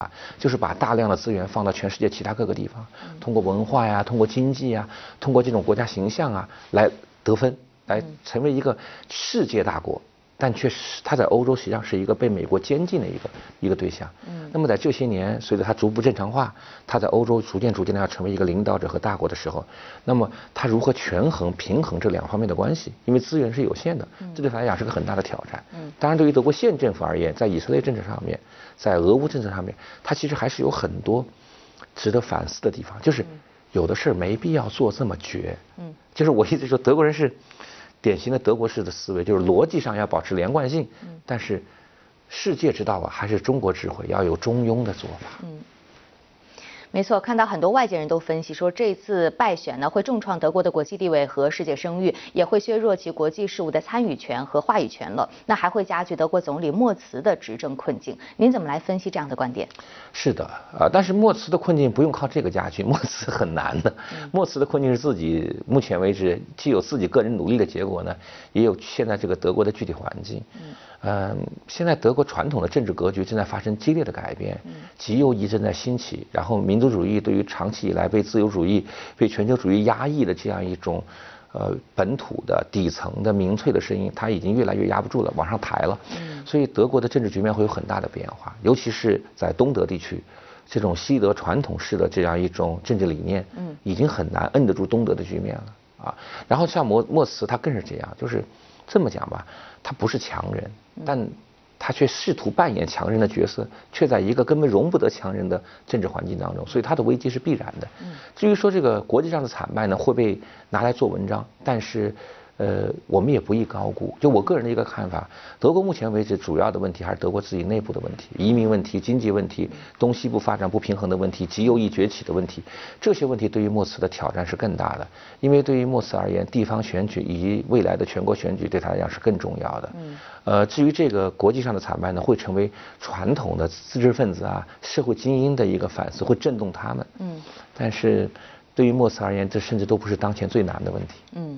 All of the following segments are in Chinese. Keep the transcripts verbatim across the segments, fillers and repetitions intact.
就是把大量的资源放到全世界其他各个地方，通过文化呀，通过经济呀，通过这种国家形象啊来得分，来成为一个世界大国。但却是他在欧洲实际上是一个被美国监禁的一个一个对象。嗯，那么在这些年，随着他逐步正常化，他在欧洲逐渐逐渐的要成为一个领导者和大国的时候，那么他如何权衡平衡这两方面的关系？因为资源是有限的，这对他来讲是个很大的挑战。嗯，当然对于德国现政府而言，在以色列政策上面，在俄乌政策上面，他其实还是有很多值得反思的地方，就是有的事没必要做这么绝。嗯，就是我一直说德国人是典型的德国式的思维，就是逻辑上要保持连贯性，但是世界之道啊，还是中国智慧，要有中庸的做法。嗯， 没错，看到很多外界人都分析说，这次败选呢会重创德国的国际地位和世界声誉，也会削弱其国际事务的参与权和话语权了。那还会加剧德国总理默茨的执政困境。您怎么来分析这样的观点？ 是的，啊，但是默茨的困境不用靠这个加剧，默茨很难的。默茨的困境是自己目前为止既有自己个人努力的结果呢，也有现在这个德国的具体环境。嗯。嗯，现在德国传统的政治格局正在发生激烈的改变，极右翼正在兴起，然后民族主义对于长期以来被自由主义、被全球主义压抑的这样一种，呃，本土的底层的民粹的声音，它已经越来越压不住了，往上抬了。所以德国的政治局面会有很大的变化，尤其是在东德地区，这种西德传统式的这样一种政治理念，已经很难摁得住东德的局面了啊。然后像默默茨，他更是这样，就是这么讲吧，他不是强人。但他却试图扮演强人的角色，却在一个根本容不得强人的政治环境当中，所以他的危机是必然的。至于说这个国际上的惨败呢，会被拿来做文章，但是呃，我们也不宜高估。就我个人的一个看法，德国目前为止主要的问题还是德国自己内部的问题，移民问题、经济问题、东西部发展不平衡的问题、极右翼崛起的问题，这些问题对于默茨的挑战是更大的。因为对于默茨而言，地方选举以及未来的全国选举对他来讲是更重要的。嗯。呃，至于这个国际上的惨败呢，会成为传统的知识分子啊、社会精英的一个反思，会震动他们。嗯。但是，对于默茨而言，这甚至都不是当前最难的问题。嗯。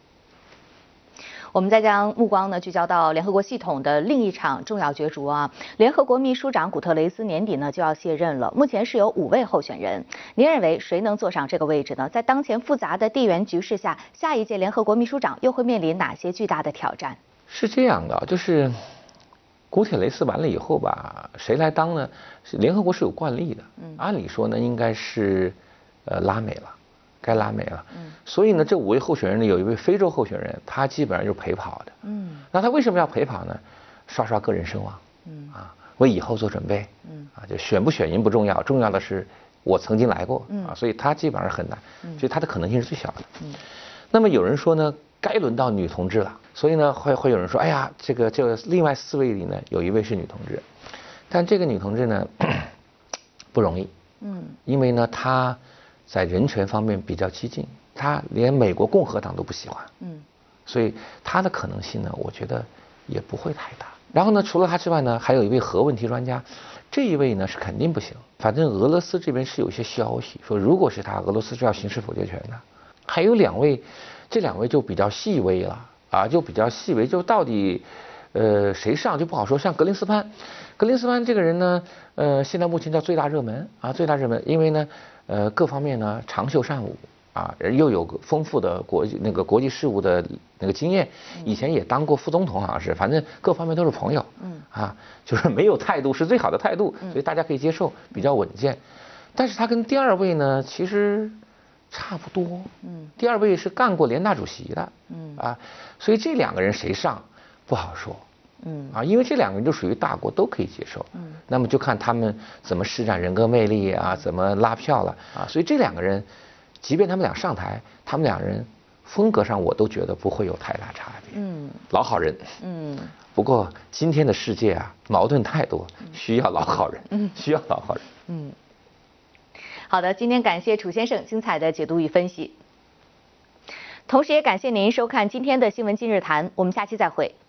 我们再将目光呢聚焦到联合国系统的另一场重要角逐啊，联合国秘书长古特雷斯年底呢就要卸任了，目前是有五位候选人，您认为谁能坐上这个位置呢？在当前复杂的地缘局势下，下一届联合国秘书长又会面临哪些巨大的挑战？ 是这样的，就是古铁雷斯完了以后吧，谁来当呢？是联合国是有惯例的，嗯，按理说呢应该是呃拉美了。该拉美了，嗯，所以呢，这五位候选人里有一位非洲候选人，他基本上就是陪跑的，嗯，那他为什么要陪跑呢？刷刷个人声望，嗯，啊，为以后做准备，嗯，啊，就选不选赢不重要，重要的是我曾经来过，嗯，啊，所以他基本上很难，嗯，所以他的可能性是最小的，嗯，那么有人说呢，该轮到女同志了，所以呢，会会有人说，哎呀，这个这个另外四位里呢，有一位是女同志，但这个女同志呢不容易，嗯，因为呢她在人权方面比较激进，他连美国共和党都不喜欢，嗯，所以他的可能性呢，我觉得也不会太大。然后呢，除了他之外呢，还有一位核问题专家，这一位呢是肯定不行。反正俄罗斯这边是有一些消息说，如果是他，俄罗斯就要行使否决权的。还有两位，这两位就比较细微了啊，就比较细微，就到底呃谁上就不好说。像格林斯潘，格林斯潘这个人呢，呃，现在目前叫最大热门啊，最大热门，因为呢。呃，各方面呢长袖善舞啊，又有丰富的国际那个国际事务的那个经验，以前也当过副总统，好像是，反正各方面都是朋友，嗯啊，就是没有态度是最好的态度，所以大家可以接受，比较稳健。但是他跟第二位呢，其实差不多，嗯，第二位是干过联大主席的，嗯啊，所以这两个人谁上不好说。嗯啊，因为这两个人就属于大国，都可以接受。嗯，那么就看他们怎么施展人格魅力啊，怎么拉票了啊。所以这两个人，即便他们俩上台，他们两人风格上我都觉得不会有太大差别。嗯，老好人。嗯，不过今天的世界啊，矛盾太多，需要老好人。嗯，需要老好人。 嗯，好的，今天感谢楚先生精彩的解读与分析，同时也感谢您收看今天的新闻今日谈，我们下期再会。